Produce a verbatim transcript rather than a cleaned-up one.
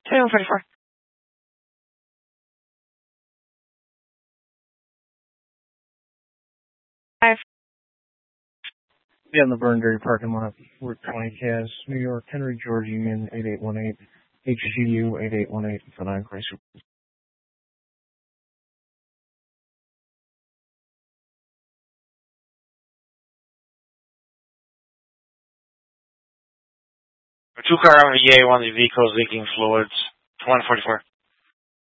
one forty-four. Five. Yeah, in the Burnberry parking lot. Route twenty Cas, New York, Henry George Union, eight eight one eight, H G U eight eight one eight, for nine Chrysler. Two car on the E A, one of the vehicles leaking fluids. one forty-four.